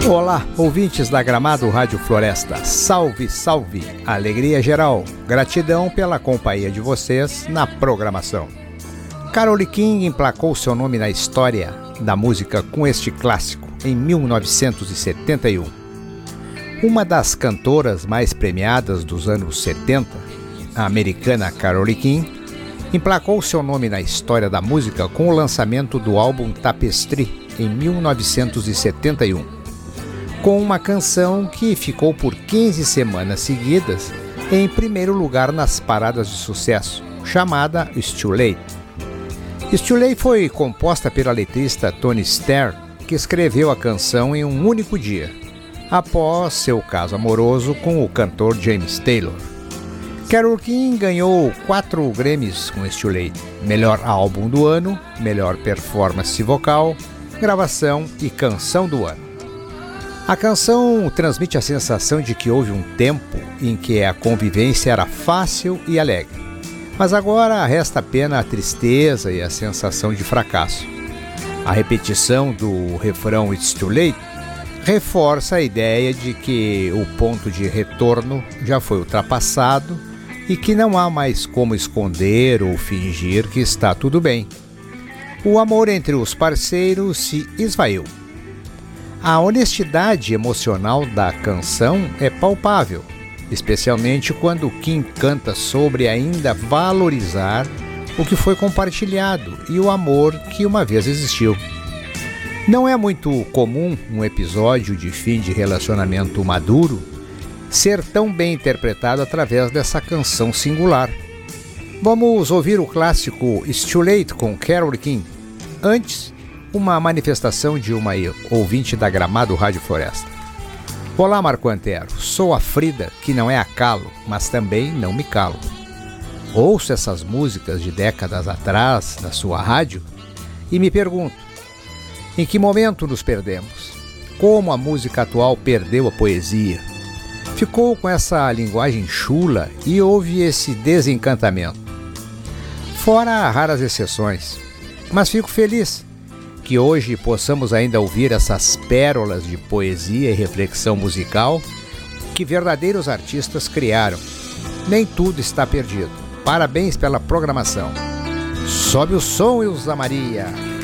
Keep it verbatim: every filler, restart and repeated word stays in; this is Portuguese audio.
Olá, ouvintes da Gramado Rádio Floresta. Salve, salve! Alegria geral. Gratidão pela companhia de vocês na programação. Carole King emplacou seu nome na história da música com este clássico em mil novecentos e setenta e um. Uma das cantoras mais premiadas dos anos setenta, a americana Carole King, emplacou seu nome na história da música com o lançamento do álbum Tapestry em mil novecentos e setenta e um, com uma canção que ficou por quinze semanas seguidas em primeiro lugar nas paradas de sucesso, chamada It's Too Late. It's Too Late foi composta pela letrista Toni Stern, que escreveu a canção em um único dia, após seu caso amoroso com o cantor James Taylor. Carole King ganhou quatro Grammys com It's Too Late: melhor álbum do ano, melhor performance vocal, gravação e canção do ano. A canção transmite a sensação de que houve um tempo em que a convivência era fácil e alegre, mas agora resta apenas a tristeza e a sensação de fracasso. A repetição do refrão It's Too Late reforça a ideia de que o ponto de retorno já foi ultrapassado e que não há mais como esconder ou fingir que está tudo bem. O amor entre os parceiros se esvaiu. A honestidade emocional da canção é palpável, especialmente quando Kim canta sobre ainda valorizar o que foi compartilhado e o amor que uma vez existiu. Não é muito comum um episódio de fim de relacionamento maduro ser tão bem interpretado através dessa canção singular. Vamos ouvir o clássico It's Too Late com Carole King. Antes, uma manifestação de uma ouvinte da Gramado Rádio Floresta. Olá, Marco Antero. Sou a Frida, que não é a calo, mas também não me calo. Ouço essas músicas de décadas atrás na sua rádio e me pergunto: em que momento nos perdemos? Como a música atual perdeu a poesia? Ficou com essa linguagem chula e houve esse desencantamento. Fora raras exceções, mas fico feliz que hoje possamos ainda ouvir essas pérolas de poesia e reflexão musical que verdadeiros artistas criaram. Nem tudo está perdido. Parabéns pela programação. Sobe o som, Ilza Maria.